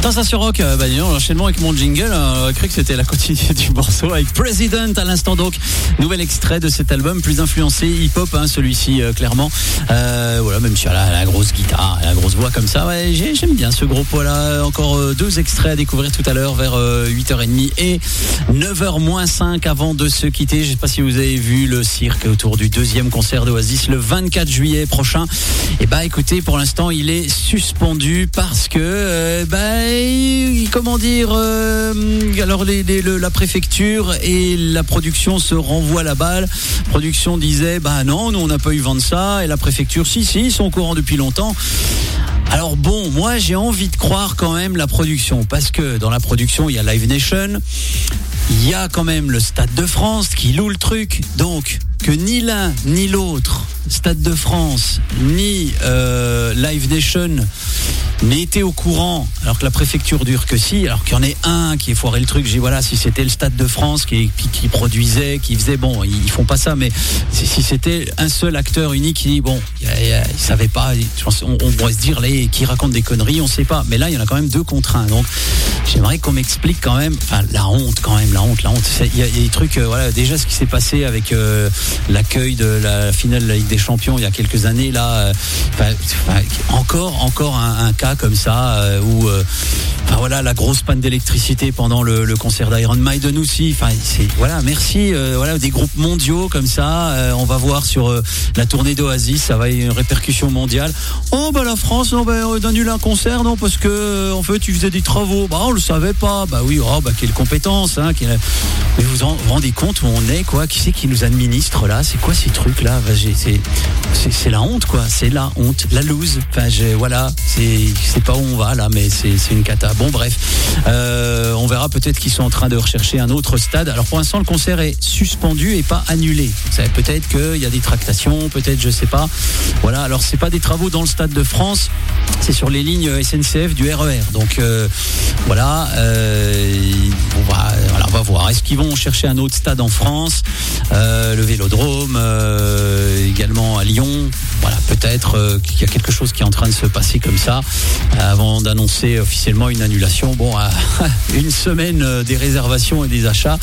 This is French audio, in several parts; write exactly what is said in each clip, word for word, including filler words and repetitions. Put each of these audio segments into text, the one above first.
Sensation Rock, euh, bah, disons, l'enchaînement avec mon jingle, euh, on a cru que c'était la continuité du morceau avec President à l'instant. Donc, nouvel extrait de cet album, plus influencé hip-hop, hein, celui-ci, euh, clairement. Euh, voilà, même si elle a la grosse guitare, la grosse voix comme ça, ouais, j'ai, j'aime bien ce groupe. Voilà, encore euh, deux extraits à découvrir tout à l'heure vers euh, huit heures trente et neuf heures moins cinq avant de se quitter. Je sais pas si vous avez vu le cirque autour du deuxième concert d'Oasis le vingt-quatre juillet prochain. Et bah, écoutez, pour l'instant, il est suspendu parce que, euh, bah, comment dire, euh, alors les, les, le, la préfecture et la production se renvoient la balle. La production disait, bah non, nous on n'a pas eu vent de ça, et la préfecture, si, si, ils sont au courant depuis longtemps. Alors bon, moi j'ai envie de croire quand même la production, parce que dans la production il y a Live Nation, il y a quand même le Stade de France qui loue le truc, donc que ni l'un ni l'autre, Stade de France ni euh, Live Nation, n'ait été au courant, alors que la préfecture dure que si, alors qu'il y en ait un qui ait foiré le truc. J'ai dit voilà, si c'était le Stade de France qui, qui, qui produisait, qui faisait, bon, ils, ils font pas ça, mais si, si c'était un seul acteur unique qui, bon, il, il, il savait pas, je pense, on, on pourrait se dire les qui racontent des conneries, on sait pas, mais là il y en a quand même deux contre un, donc j'aimerais qu'on m'explique quand même, enfin la honte quand même, la honte, la honte. Il y, a, il y a des trucs, euh, voilà, déjà ce qui s'est passé avec euh, l'accueil de la finale de la Ligue des Champions il y a quelques années là, euh, encore, encore un, un cas comme ça euh, où euh, enfin voilà, la grosse panne d'électricité pendant le, le concert d'Iron Maiden aussi, enfin c'est voilà, merci euh, voilà, des groupes mondiaux comme ça, euh, on va voir sur euh, la tournée d'Oasis, ça va avoir une répercussion mondiale. Oh bah la France, non, bah, on annule un concert, non, parce que euh, en fait tu faisais des travaux, bah on le savait pas, bah oui, oh bah quelle compétence, hein, quelle... mais vous en vous rendez compte où on est, quoi, qui c'est qui nous administre là, c'est quoi ces trucs là, bah, j'ai, c'est, c'est c'est la honte, quoi, c'est la honte, la loose, enfin j'ai, voilà, c'est c'est pas où on va là, mais c'est c'est une cata. Bon bref, euh, on verra, peut-être qu'ils sont en train de rechercher un autre stade. Alors pour l'instant le concert est suspendu et pas annulé. Ça, peut-être qu'il y a des tractations, peut-être, je sais pas. Voilà, alors c'est pas des travaux dans le Stade de France, c'est sur les lignes S N C F du R E R. Donc euh, voilà, euh, on va voilà, on va voir. Est-ce qu'ils vont chercher un autre stade en France, euh, le Vélodrome, euh, également à Lyon. Voilà, peut-être euh, qu'il y a quelque chose qui est en train de se passer comme ça, euh, avant d'annoncer officiellement une annulation. Bon, à une semaine euh, des réservations et des achats.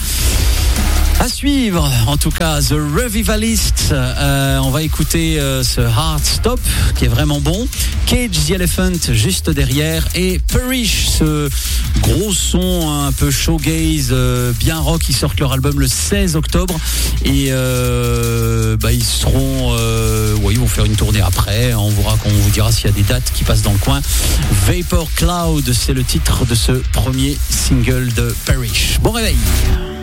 À suivre, en tout cas, The Revivalists. Euh, on va écouter euh, ce Hard Stop qui est vraiment bon. Cage the Elephant juste derrière, et Perish, ce gros son un peu shoegaze, euh, bien rock. Ils sortent leur album le seize octobre et euh, bah, ils seront, euh, ouais, ils vont faire une tournée après. On verra, qu'on vous dira s'il y a des dates qui passent dans le coin. Vapor Cloud, c'est le titre de ce premier single de Perish. Bon réveil.